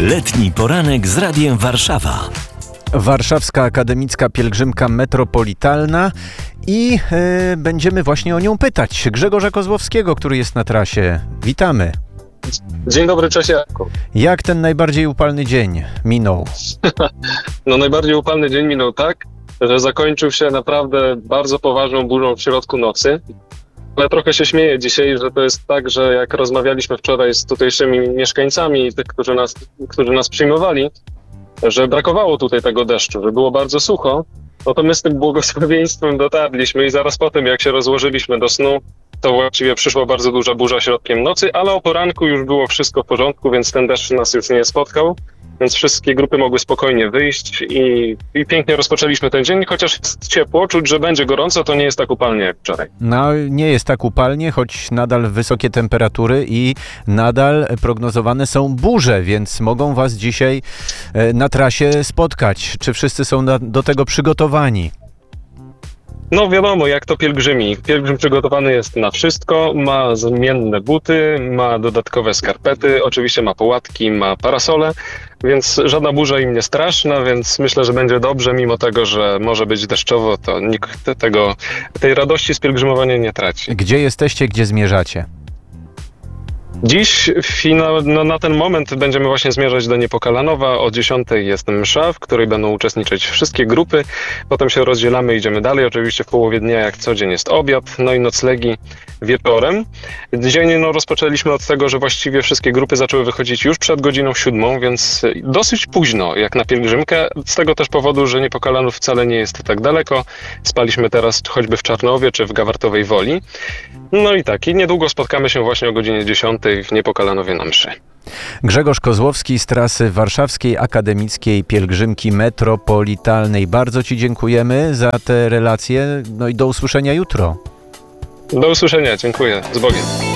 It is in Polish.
Letni poranek z Radiem Warszawa. Warszawska Akademicka Pielgrzymka Metropolitalna i będziemy właśnie o nią pytać. Grzegorza Kozłowskiego, który jest na trasie. Witamy. Dzień dobry, cześć Jarku. Jak ten najbardziej upalny dzień minął? No najbardziej upalny dzień minął tak, że zakończył się naprawdę bardzo poważną burzą w środku nocy. Ale trochę się śmieję dzisiaj, że to jest tak, że jak rozmawialiśmy wczoraj z tutejszymi mieszkańcami, tych, którzy nas przyjmowali, że brakowało tutaj tego deszczu, że było bardzo sucho, no to my z tym błogosławieństwem dotarliśmy i zaraz potem, jak się rozłożyliśmy do snu, to właściwie przyszła bardzo duża burza środkiem nocy, ale o poranku już było wszystko w porządku, więc ten deszcz nas już nie spotkał, więc wszystkie grupy mogły spokojnie wyjść i pięknie rozpoczęliśmy ten dzień, chociaż jest ciepło, czuć, że będzie gorąco, to nie jest tak upalnie jak wczoraj. No, nie jest tak upalnie, choć nadal wysokie temperatury i nadal prognozowane są burze, więc mogą was dzisiaj na trasie spotkać. Czy wszyscy są do tego przygotowani? No wiadomo, jak to pielgrzymi. Pielgrzym przygotowany jest na wszystko, ma zmienne buty, ma dodatkowe skarpety, oczywiście ma połatki, ma parasole, więc żadna burza im nie straszna, więc myślę, że będzie dobrze, mimo tego, że może być deszczowo, to nikt tej radości z pielgrzymowania nie traci. Gdzie jesteście, gdzie zmierzacie? Dziś na ten moment będziemy właśnie zmierzać do Niepokalanowa. O 10 jest msza, w której będą uczestniczyć wszystkie grupy. Potem się rozdzielamy, idziemy dalej. Oczywiście w połowie dnia, jak co dzień, jest obiad, no i noclegi wieczorem. Dzień rozpoczęliśmy od tego, że właściwie wszystkie grupy zaczęły wychodzić już przed godziną 7, więc dosyć późno jak na pielgrzymkę. Z tego też powodu, że Niepokalanów wcale nie jest tak daleko. Spaliśmy teraz choćby w Czarnowie czy w Gawartowej Woli. No i tak, i niedługo spotkamy się właśnie o godzinie 10 w Niepokalanowie na mszy. Grzegorz Kozłowski z trasy Warszawskiej Akademickiej Pielgrzymki Metropolitalnej. Bardzo ci dziękujemy za te relacje, no i do usłyszenia jutro. Do usłyszenia, dziękuję. Z Bogiem.